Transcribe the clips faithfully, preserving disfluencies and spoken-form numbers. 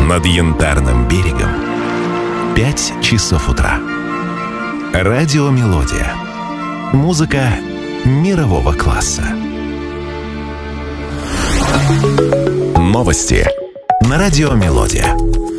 Над Янтарным берегом пять часов утра. Радиомелодия. Музыка мирового класса. Новости на Радиомелодия.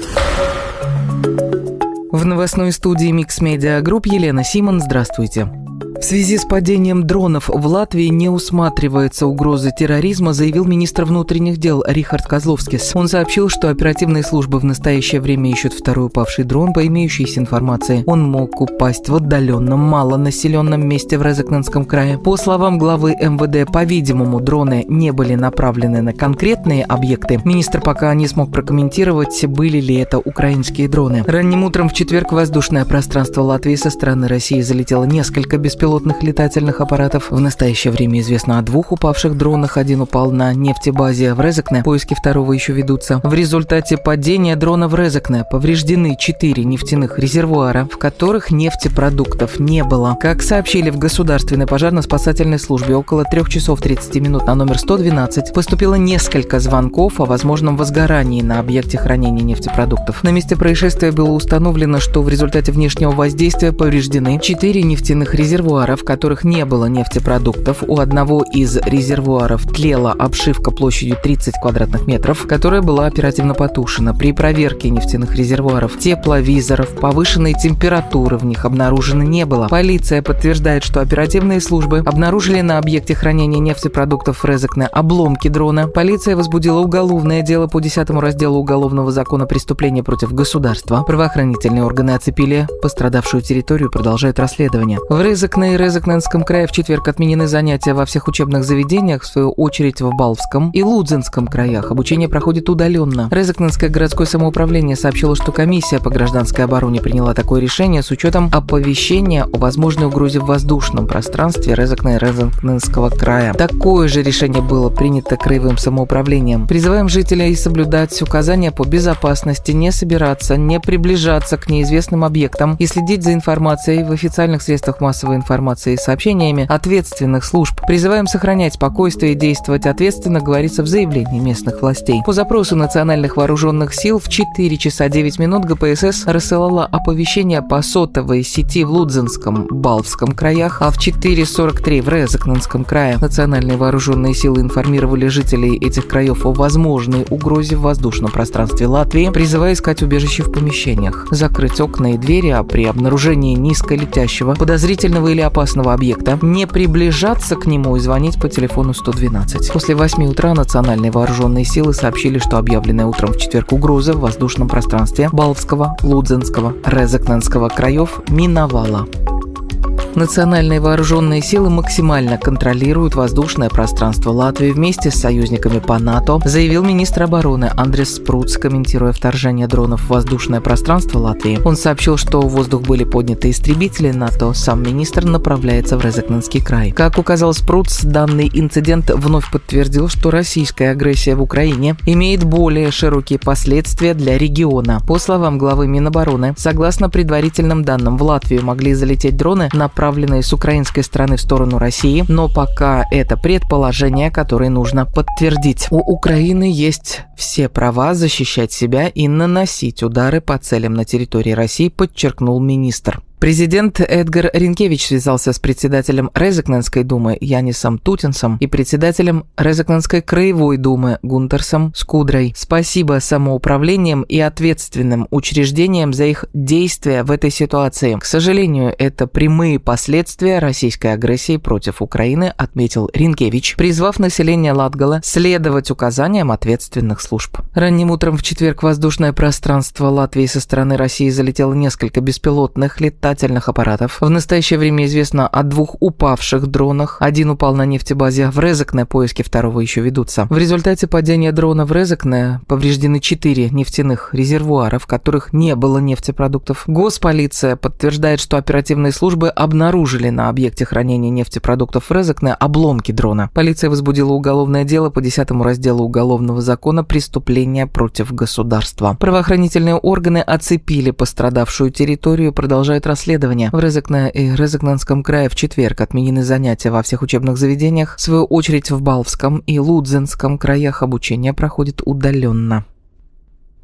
В новостной студии Mix Media Group Елена Симон. Здравствуйте. В связи с падением дронов в Латвии не усматривается угрозы терроризма, заявил министр внутренних дел Рихард Козловскис. Он сообщил, что оперативные службы в настоящее время ищут второй упавший дрон. По имеющейся информации, он мог упасть в отдаленном, малонаселенном месте в Резекненском крае. По словам главы эм вэ дэ, по-видимому, дроны не были направлены на конкретные объекты. Министр пока не смог прокомментировать, были ли это украинские дроны. Ранним утром в четверг в воздушное пространство Латвии со стороны России залетело несколько беспилотных пилотных летательных аппаратов. В настоящее время известно о двух упавших дронах. Один упал на нефтебазе в Резекне. Поиски второго еще ведутся. В результате падения дрона в Резекне повреждены четыре нефтяных резервуара, в которых нефтепродуктов не было. Как сообщили в Государственной пожарно-спасательной службе, около трех часов тридцати минут на номер сто двенадцать поступило несколько звонков о возможном возгорании на объекте хранения нефтепродуктов. На месте происшествия было установлено, что в результате внешнего воздействия повреждены четыре нефтяных резервуара, в которых не было нефтепродуктов. У одного из резервуаров тлела обшивка площадью тридцать квадратных метров, которая была оперативно потушена. При проверке нефтяных резервуаров тепловизоров повышенной температуры в них обнаружено не было. Полиция подтверждает, что оперативные службы обнаружили на объекте хранения нефтепродуктов в Резекне обломки дрона. Полиция возбудила уголовное дело по десятому разделу Уголовного закона «Преступления против государства». Правоохранительные органы оцепили пострадавшую территорию и продолжают расследование. В Резекне и Резекненском крае в четверг отменены занятия во всех учебных заведениях, в свою очередь в Балвском и Лудзенском краях. Обучение проходит удаленно. Резекненское городское самоуправление сообщило, что комиссия по гражданской обороне приняла такое решение с учетом оповещения о возможной угрозе в воздушном пространстве Резекне и Резекненского края. Такое же решение было принято краевым самоуправлением. Призываем жителей соблюдать указания по безопасности, не собираться, не приближаться к неизвестным объектам и следить за информацией в официальных средствах массовой информации информацией и сообщениями ответственных служб. Призываем сохранять спокойствие и действовать ответственно, говорится в заявлении местных властей. По запросу национальных вооруженных сил в четыре часа девять минут гэ пэ эс эс рассылала оповещение по сотовой сети в Лудзенском, Балвском краях, а в четыре сорок три в Резекненском крае. Национальные вооруженные силы информировали жителей этих краев о возможной угрозе в воздушном пространстве Латвии, призывая искать убежище в помещениях, закрыть окна и двери, а при обнаружении низколетящего, подозрительного или опасного объекта не приближаться к нему и звонить по телефону сто двенадцать. После восьми утра национальные вооруженные силы сообщили, что объявленная утром в четверг угроза в воздушном пространстве Балвского, Лудзенского, Резекненского краев миновала. Национальные вооруженные силы максимально контролируют воздушное пространство Латвии вместе с союзниками по НАТО, заявил министр обороны Андрес Спруц, комментируя вторжение дронов в воздушное пространство Латвии. Он сообщил, что в воздух были подняты истребители НАТО. Сам министр направляется в Резекненский край. Как указал Спруц, данный инцидент вновь подтвердил, что российская агрессия в Украине имеет более широкие последствия для региона. По словам главы Минобороны, согласно предварительным данным, в Латвию могли залететь дроны, направленные с украинской стороны в сторону России, но пока это предположение, которое нужно подтвердить. У Украины есть все права защищать себя и наносить удары по целям на территории России, подчеркнул министр. Президент Эдгар Ринкевич связался с председателем Резекненской думы Янисом Тутинсом и председателем Резекненской краевой думы Гунтерсом Скудрой. Спасибо самоуправлениям и ответственным учреждениям за их действия в этой ситуации. К сожалению, это прямые последствия российской агрессии против Украины, отметил Ринкевич, призвав население Латгала следовать указаниям ответственных служб. Ранним утром в четверг в воздушное пространство Латвии со стороны России залетело несколько беспилотных летательных аппаратов. В настоящее время известно о двух упавших дронах. Один упал на нефтебазе в Резекне, поиски второго еще ведутся. В результате падения дрона в Резекне повреждены четыре нефтяных резервуара, в которых не было нефтепродуктов. Госполиция подтверждает, что оперативные службы обнаружили на объекте хранения нефтепродуктов в Резекне обломки дрона. Полиция возбудила уголовное дело по десятому разделу Уголовного закона «Преступления против государства». Правоохранительные органы оцепили пострадавшую территорию и продолжают расследование. В Резекне и Резекненском крае в четверг отменены занятия во всех учебных заведениях. В свою очередь в Балвском и Лудзенском краях обучение проходит удаленно.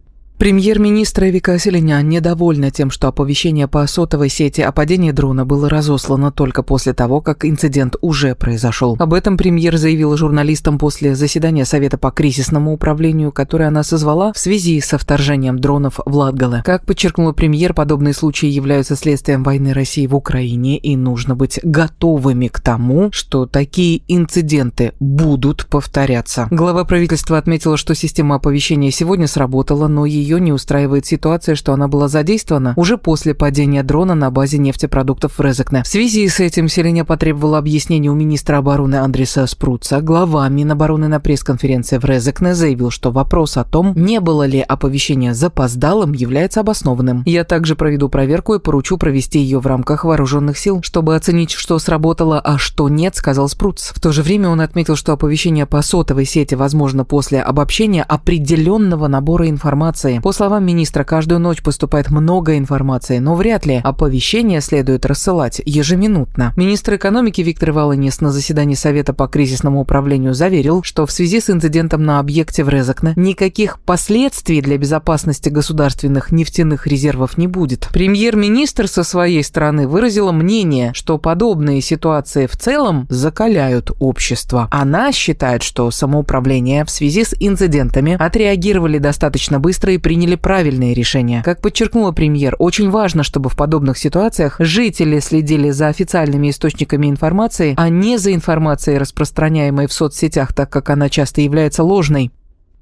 Премьер-министр Вика Селенян недовольна тем, что оповещение по сотовой сети о падении дрона было разослано только после того, как инцидент уже произошел. Об этом премьер заявила журналистам после заседания Совета по кризисному управлению, которое она созвала в связи со вторжением дронов в Латгале. Как подчеркнула премьер, подобные случаи являются следствием войны России в Украине, и нужно быть готовыми к тому, что такие инциденты будут повторяться. Глава правительства отметила, что система оповещения сегодня сработала, но ее не устраивает ситуация, что она была задействована уже после падения дрона на базе нефтепродуктов в Резекне. В связи с этим Селеня потребовала объяснений у министра обороны Андриса Спруца. Глава Минобороны на пресс-конференции в Резекне заявил, что вопрос о том, не было ли оповещение запоздалым, является обоснованным. «Я также проведу проверку и поручу провести ее в рамках вооруженных сил, чтобы оценить, что сработало, а что нет», — сказал Спруц. В то же время он отметил, что оповещение по сотовой сети возможно после обобщения определенного набора информации. По словам министра, каждую ночь поступает много информации, но вряд ли оповещения следует рассылать ежеминутно. Министр экономики Виктор Волынис на заседании Совета по кризисному управлению заверил, что в связи с инцидентом на объекте в Резекне никаких последствий для безопасности государственных нефтяных резервов не будет. Премьер-министр со своей стороны выразила мнение, что подобные ситуации в целом закаляют общество. Она считает, что самоуправление в связи с инцидентами отреагировали достаточно быстро и приняли правильные решения. Как подчеркнула премьер, очень важно, чтобы в подобных ситуациях жители следили за официальными источниками информации, а не за информацией, распространяемой в соцсетях, так как она часто является ложной.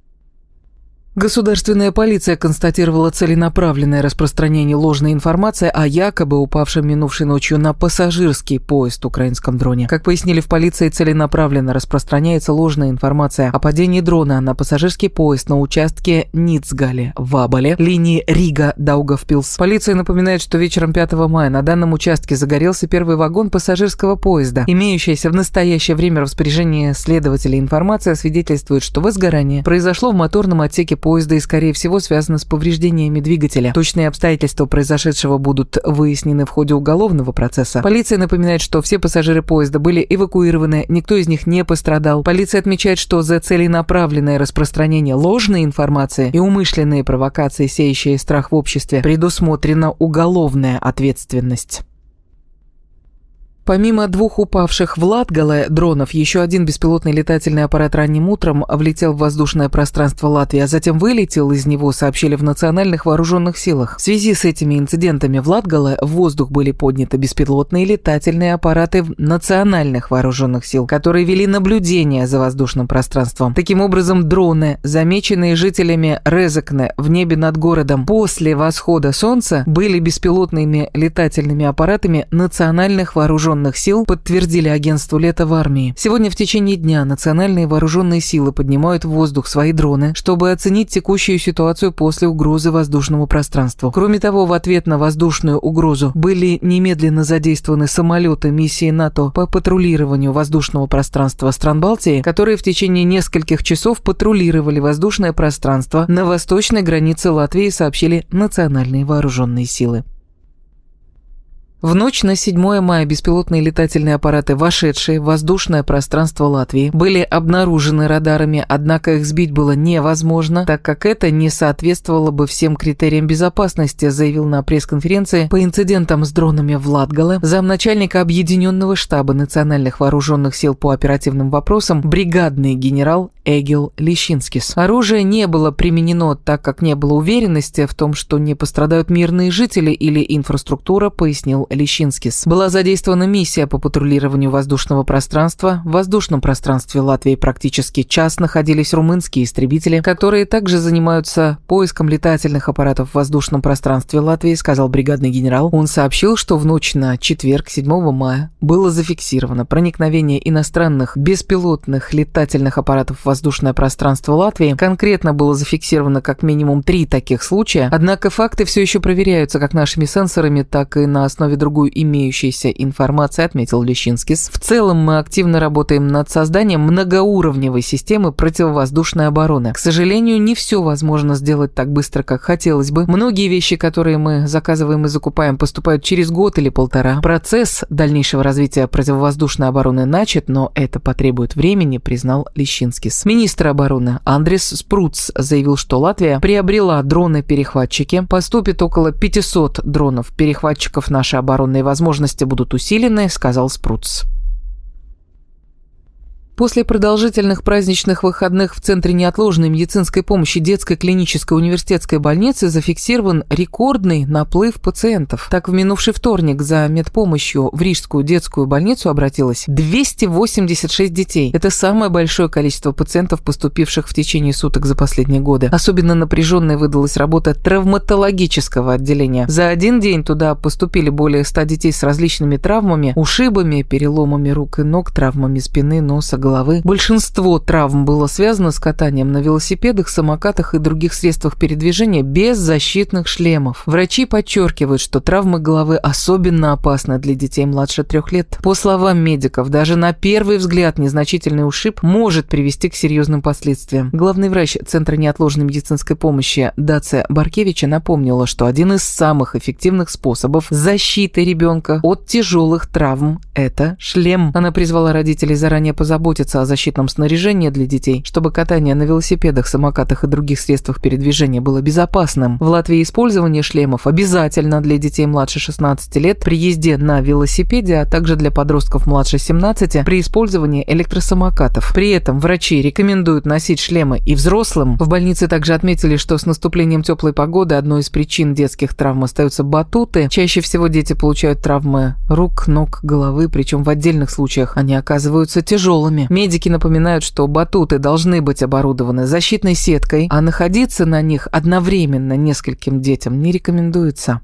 Государственная полиция констатировала целенаправленное распространение ложной информации о якобы упавшем минувшей ночью на пассажирский поезд украинском дроне. Как пояснили в полиции, целенаправленно распространяется ложная информация о падении дрона на пассажирский поезд на участке Ницгале-Ваболе линии Рига-Даугавпилс. Полиция напоминает, что вечером пятого мая на данном участке загорелся первый вагон пассажирского поезда. Имеющаяся в настоящее время в распоряжении следователей информация свидетельствует, что возгорание произошло в моторном отсеке поезда и, скорее всего, связано с повреждениями двигателя. Точные обстоятельства произошедшего будут выяснены в ходе уголовного процесса. Полиция напоминает, что все пассажиры поезда были эвакуированы, никто из них не пострадал. Полиция отмечает, что за целенаправленное распространение ложной информации и умышленные провокации, сеющие страх в обществе, предусмотрена уголовная ответственность. Помимо двух упавших в Латгале дронов, еще один беспилотный летательный аппарат ранним утром влетел в воздушное пространство Латвии, а затем вылетел из него, сообщили в национальных вооруженных силах. В связи с этими инцидентами в Латгале в воздух были подняты беспилотные летательные аппараты национальных вооруженных сил, которые вели наблюдение за воздушным пространством. Таким образом, дроны, замеченные жителями Резекне в небе над городом после восхода солнца, были беспилотными летательными аппаратами национальных вооруженных сил, подтвердили агентству «Лето» в армии. Сегодня в течение дня национальные вооруженные силы поднимают в воздух свои дроны, чтобы оценить текущую ситуацию после угрозы воздушному пространству. Кроме того, в ответ на воздушную угрозу были немедленно задействованы самолеты миссии НАТО по патрулированию воздушного пространства стран Балтии, которые в течение нескольких часов патрулировали воздушное пространство на восточной границе Латвии, сообщили национальные вооруженные силы. В ночь на седьмое мая беспилотные летательные аппараты, вошедшие в воздушное пространство Латвии, были обнаружены радарами, однако их сбить было невозможно, так как это не соответствовало бы всем критериям безопасности, заявил на пресс-конференции по инцидентам с дронами в Латгале замначальника Объединенного штаба национальных вооруженных сил по оперативным вопросам бригадный генерал Эгил Лещинскис. Оружие не было применено, так как не было уверенности в том, что не пострадают мирные жители или инфраструктура, пояснил Лещинскис. Была задействована миссия по патрулированию воздушного пространства. В воздушном пространстве Латвии практически час находились румынские истребители, которые также занимаются поиском летательных аппаратов в воздушном пространстве Латвии, сказал бригадный генерал. Он сообщил, что в ночь на четверг, седьмого мая, было зафиксировано проникновение иностранных беспилотных летательных аппаратов в воздушное пространство Латвии. Конкретно было зафиксировано как минимум три таких случая, однако факты все еще проверяются как нашими сенсорами, так и на основе другую имеющейся информации, отметил Лещинскис. В целом мы активно работаем над созданием многоуровневой системы противовоздушной обороны. К сожалению, не все возможно сделать так быстро, как хотелось бы. Многие вещи, которые мы заказываем и закупаем, поступают через год или полтора. Процесс дальнейшего развития противовоздушной обороны начат, но это потребует времени, признал Лещинскис. ВОЗ. Министр обороны Андрис Спруц заявил, что Латвия приобрела дроны-перехватчики. Поступит около пятисот дронов-перехватчиков. Наши оборонные возможности будут усилены, сказал Спруц. После продолжительных праздничных выходных в Центре неотложной медицинской помощи детской клинической университетской больницы зафиксирован рекордный наплыв пациентов. Так, в минувший вторник за медпомощью в Рижскую детскую больницу обратилось двести восемьдесят шесть детей. Это самое большое количество пациентов, поступивших в течение суток за последние годы. Особенно напряженной выдалась работа травматологического отделения. За один день туда поступили более ста детей с различными травмами, ушибами, переломами рук и ног, травмами спины, носа, головы. головы. Большинство травм было связано с катанием на велосипедах, самокатах и других средствах передвижения без защитных шлемов. Врачи подчеркивают, что травмы головы особенно опасны для детей младше трех лет. По словам медиков, даже на первый взгляд незначительный ушиб может привести к серьезным последствиям. Главный врач Центра неотложной медицинской помощи Даце Баркевича напомнила, что один из самых эффективных способов защиты ребенка от тяжелых травм – это шлем. Она призвала родителей заранее позаботиться о защитном снаряжении для детей, чтобы катание на велосипедах, самокатах и других средствах передвижения было безопасным. В Латвии использование шлемов обязательно для детей младше шестнадцати лет при езде на велосипеде, а также для подростков младше семнадцати при использовании электросамокатов. При этом врачи рекомендуют носить шлемы и взрослым. В больнице также отметили, что с наступлением теплой погоды одной из причин детских травм остаются батуты. Чаще всего дети получают травмы рук, ног, головы, причем в отдельных случаях они оказываются тяжелыми. Медики напоминают, что батуты должны быть оборудованы защитной сеткой, а находиться на них одновременно нескольким детям не рекомендуется.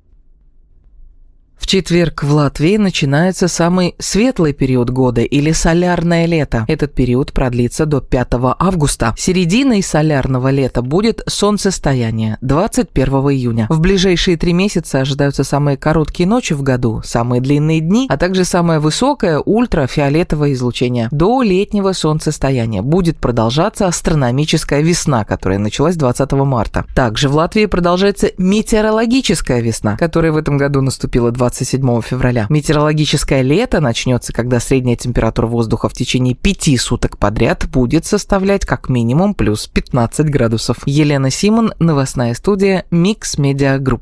В четверг в Латвии начинается самый светлый период года или солярное лето. Этот период продлится до пятого августа. Серединой солярного лета будет солнцестояние двадцать первого июня. В ближайшие три месяца ожидаются самые короткие ночи в году, самые длинные дни, а также самое высокое ультрафиолетовое излучение. До летнего солнцестояния будет продолжаться астрономическая весна, которая началась двадцатого марта. Также в Латвии продолжается метеорологическая весна, которая в этом году наступила двадцать седьмого февраля. Метеорологическое лето начнется, когда средняя температура воздуха в течение пяти суток подряд будет составлять как минимум плюс пятнадцать градусов. Елена Симон, новостная студия Mix Media Group.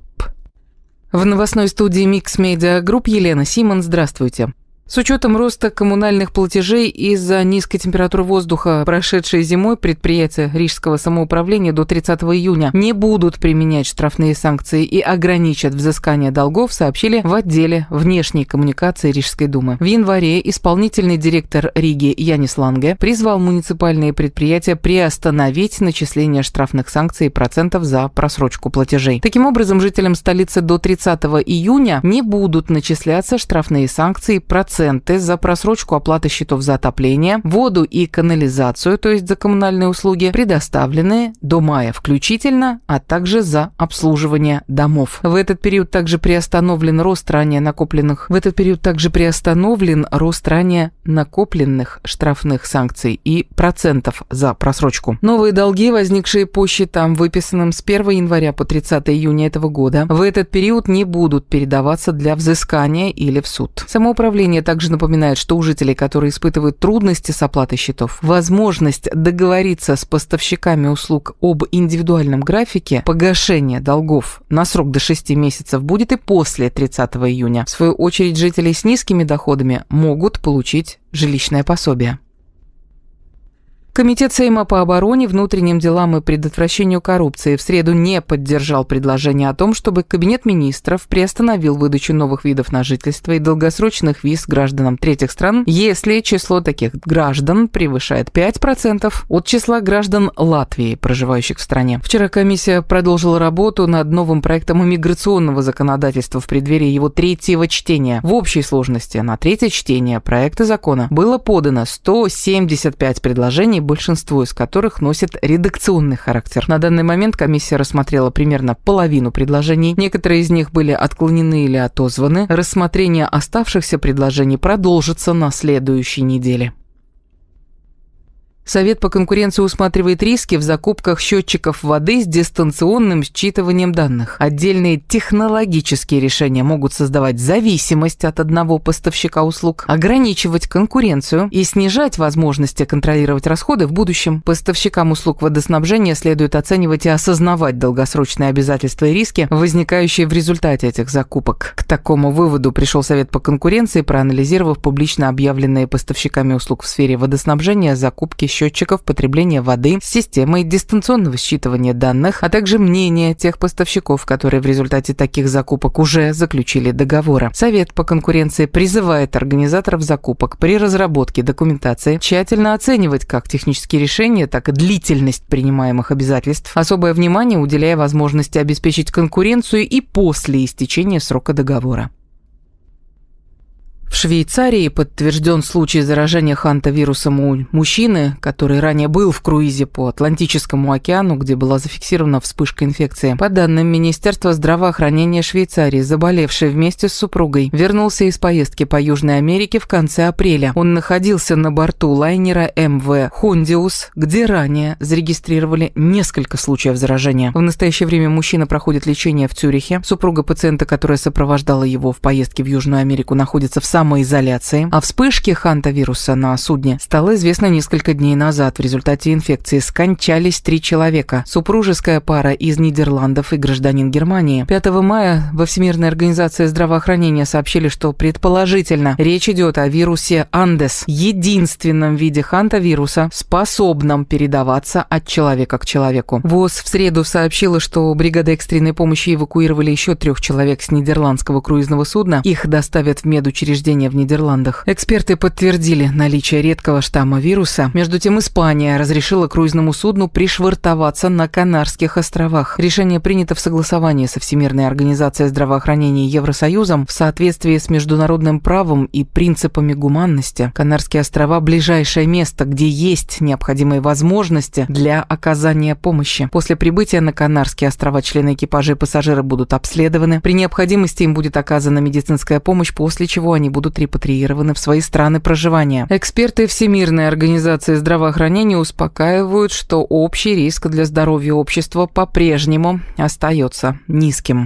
В новостной студии Mix Media Group Елена Симон, здравствуйте. С учетом роста коммунальных платежей из-за низкой температуры воздуха, прошедшей зимой, предприятия Рижского самоуправления до тридцатого июня не будут применять штрафные санкции и ограничат взыскание долгов, сообщили в отделе внешней коммуникации Рижской думы. В январе исполнительный директор Риги Янис Ланге призвал муниципальные предприятия приостановить начисление штрафных санкций и процентов за просрочку платежей. Таким образом, жителям столицы до тридцатого июня не будут начисляться штрафные санкции и проценты за просрочку оплаты счетов за отопление, воду и канализацию, то есть за коммунальные услуги, предоставленные до мая включительно, а также за обслуживание домов. В этот период также приостановлен рост ранее накопленных. В этот период также приостановлен рост ранее накопленных штрафных санкций и процентов за просрочку. Новые долги, возникшие по счетам, выписанным с первого января по тридцатого июня этого года, в этот период не будут передаваться для взыскания или в суд. Самоуправление также напоминает, что у жителей, которые испытывают трудности с оплатой счетов, возможность договориться с поставщиками услуг об индивидуальном графике погашения долгов на срок до шести месяцев будет и после тридцатого июня. В свою очередь, жители с низкими доходами могут получить жилищное пособие. Комитет Сейма по обороне, внутренним делам и предотвращению коррупции в среду не поддержал предложение о том, чтобы Кабинет министров приостановил выдачу новых видов на жительство и долгосрочных виз гражданам третьих стран, если число таких граждан превышает пять процентов от числа граждан Латвии, проживающих в стране. Вчера комиссия продолжила работу над новым проектом иммиграционного законодательства в преддверии его третьего чтения. В общей сложности на третье чтение проекта закона было подано сто семьдесят пять предложений, большинство из которых носит редакционный характер. На данный момент комиссия рассмотрела примерно половину предложений. Некоторые из них были отклонены или отозваны. Рассмотрение оставшихся предложений продолжится на следующей неделе. Совет по конкуренции усматривает риски в закупках счетчиков воды с дистанционным считыванием данных. Отдельные технологические решения могут создавать зависимость от одного поставщика услуг, ограничивать конкуренцию и снижать возможности контролировать расходы в будущем. Поставщикам услуг водоснабжения следует оценивать и осознавать долгосрочные обязательства и риски, возникающие в результате этих закупок. К такому выводу пришел Совет по конкуренции, проанализировав публично объявленные поставщиками услуг в сфере водоснабжения закупки счетчиков потребления воды с системой дистанционного считывания данных, а также мнение тех поставщиков, которые в результате таких закупок уже заключили договоры. Совет по конкуренции призывает организаторов закупок при разработке документации тщательно оценивать как технические решения, так и длительность принимаемых обязательств, особое внимание уделяя возможности обеспечить конкуренцию и после истечения срока договора. В Швейцарии подтвержден случай заражения хантавирусом у мужчины, который ранее был в круизе по Атлантическому океану, где была зафиксирована вспышка инфекции. По данным Министерства здравоохранения Швейцарии, заболевший вместе с супругой вернулся из поездки по Южной Америке в конце апреля. Он находился на борту лайнера эм вэ «Хондиус», где ранее зарегистрировали несколько случаев заражения. В настоящее время мужчина проходит лечение в Цюрихе. Супруга пациента, которая сопровождала его в поездке в Южную Америку, находится в самом самоизоляции. О вспышке хантавируса на судне стало известно несколько дней назад. В результате инфекции скончались три человека. Супружеская пара из Нидерландов и гражданин Германии. пятого мая во Всемирной организации здравоохранения сообщили, что предположительно речь идет о вирусе Андес, единственном виде хантавируса, способном передаваться от человека к человеку. ВОЗ в среду сообщила, что бригады экстренной помощи эвакуировали еще трех человек с нидерландского круизного судна. Их доставят в медучреждение в Нидерландах. Эксперты подтвердили наличие редкого штамма вируса. Между тем, Испания разрешила круизному судну пришвартоваться на Канарских островах. Решение принято в согласовании со Всемирной организацией здравоохранения и Евросоюзом в соответствии с международным правом и принципами гуманности. Канарские острова – ближайшее место, где есть необходимые возможности для оказания помощи. После прибытия на Канарские острова члены экипажа и пассажиры будут обследованы. При необходимости им будет оказана медицинская помощь, после чего они будут репатриированы в свои страны проживания. Эксперты Всемирной организации здравоохранения успокаивают, что общий риск для здоровья общества по-прежнему остается низким.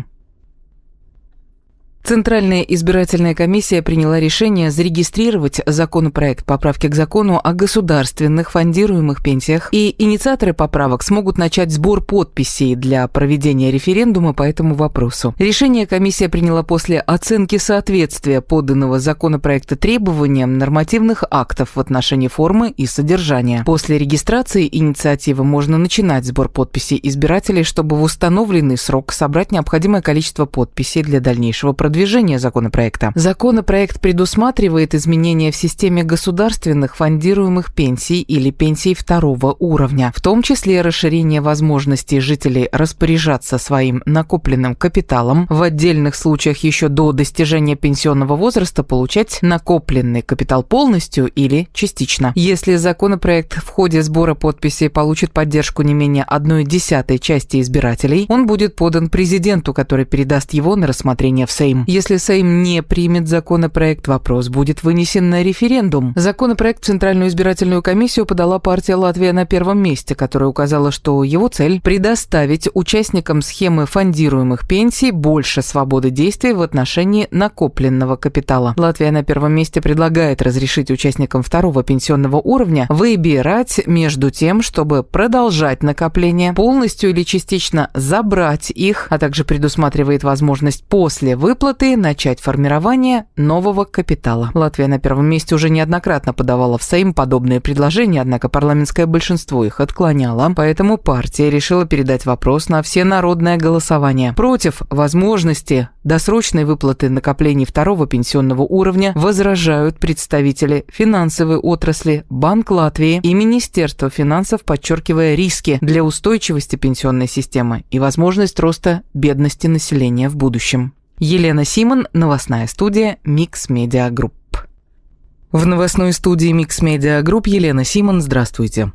Центральная избирательная комиссия приняла решение зарегистрировать законопроект поправки к закону о государственных фондируемых пенсиях, и инициаторы поправок смогут начать сбор подписей для проведения референдума по этому вопросу. Решение комиссия приняла после оценки соответствия поданного законопроекта требованиям нормативных актов в отношении формы и содержания. После регистрации инициативы можно начинать сбор подписей избирателей, чтобы в установленный срок собрать необходимое количество подписей для дальнейшего продвижения движения законопроекта. Законопроект предусматривает изменения в системе государственных фондируемых пенсий или пенсий второго уровня, в том числе расширение возможностей жителей распоряжаться своим накопленным капиталом, в отдельных случаях еще до достижения пенсионного возраста получать накопленный капитал полностью или частично. Если законопроект в ходе сбора подписей получит поддержку не менее одной десятой части избирателей, он будет подан президенту, который передаст его на рассмотрение в Сейм. Если Сейм не примет законопроект, вопрос будет вынесен на референдум. Законопроект в Центральную избирательную комиссию подала партия «Латвия на первом месте», которая указала, что его цель – предоставить участникам схемы фондируемых пенсий больше свободы действий в отношении накопленного капитала. «Латвия на первом месте» предлагает разрешить участникам второго пенсионного уровня выбирать между тем, чтобы продолжать накопление, полностью или частично забрать их, а также предусматривает возможность после выплаты начать формирование нового капитала. Латвия на первом месте уже неоднократно подавала в Сейм подобные предложения, однако парламентское большинство их отклоняло, поэтому партия решила передать вопрос на всенародное голосование. Против возможности досрочной выплаты накоплений второго пенсионного уровня возражают представители финансовой отрасли, Банк Латвии и Министерство финансов, подчеркивая риски для устойчивости пенсионной системы и возможность роста бедности населения в будущем. Елена Симон, новостная студия Mix Media Group. В новостной студии Mix Media Group Елена Симон, здравствуйте.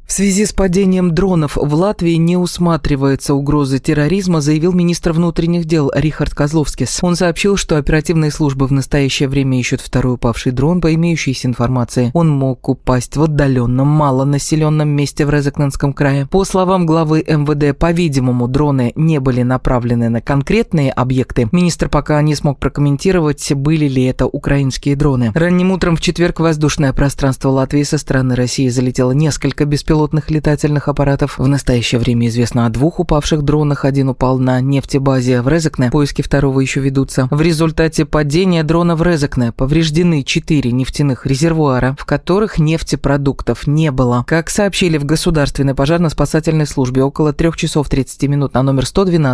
В связи с падением дронов в Латвии не усматривается угрозы терроризма, заявил министр внутренних дел Рихард Козловскис. Он сообщил, что оперативные службы в настоящее время ищут второй упавший дрон. По имеющейся информации, он мог упасть в отдаленном, малонаселенном месте в Резекненском крае. По словам главы эм вэ дэ, по-видимому, дроны не были направлены на конкретные объекты. Министр пока не смог прокомментировать, были ли это украинские дроны. Ранним утром в четверг в воздушное пространство Латвии со стороны России залетело несколько беспилотных пилотных летательных аппаратов. В настоящее время известно о двух упавших дронах. Один упал на нефтебазе в Резекне. Поиски второго еще ведутся. В результате падения дрона в Резекне повреждены четыре нефтяных резервуара, в которых нефтепродуктов не было. Как сообщили в Государственной пожарно-спасательной службе, около трех часов тридцати минут на номер сто двенадцать